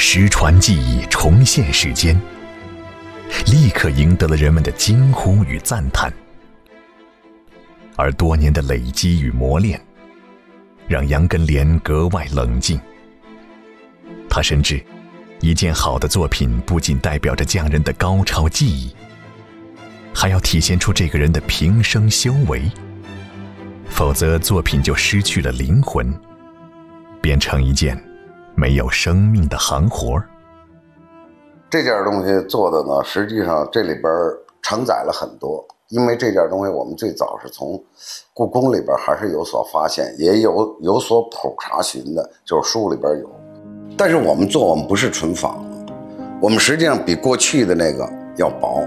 失传技艺重现世间，立刻赢得了人们的惊呼与赞叹。而多年的累积与磨练，让杨根连格外冷静。他深知，一件好的作品不仅代表着匠人的高超技艺，还要体现出这个人的平生修为，否则作品就失去了灵魂，变成一件没有生命的行活。 这件东西做的呢，实际上这里边承载了很多，因为这件东西我们最早是从故宫里边还是有所发现，也有所普查询的，就是书里边有。但是我们不是纯仿，我们实际上比过去的那个要薄，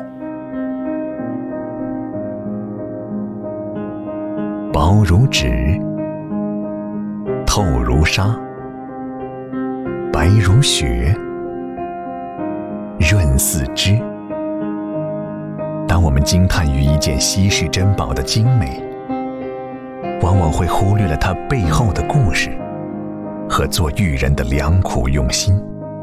薄如纸，透如纱，白如雪，润似脂。当我们惊叹于一件稀世珍宝的精美，往往会忽略了它背后的故事和做玉人的良苦用心。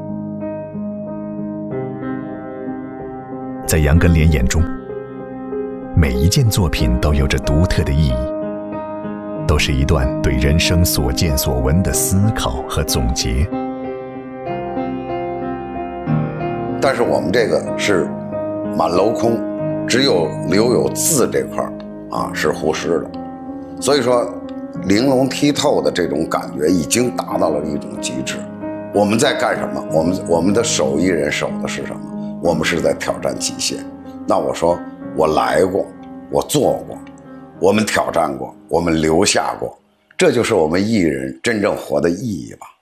在杨根连眼中，每一件作品都有着独特的意义，都是一段对人生所见所闻的思考和总结。 但是我们这个是满镂空，只有留有字这块是忽视的，所以说玲珑剔透的这种感觉已经达到了一种极致。我们在干什么？我们的手艺人守的是什么？我们是在挑战极限。那我说我来过，我做过，我们挑战过，我们留下过，这就是我们艺人真正活的意义吧。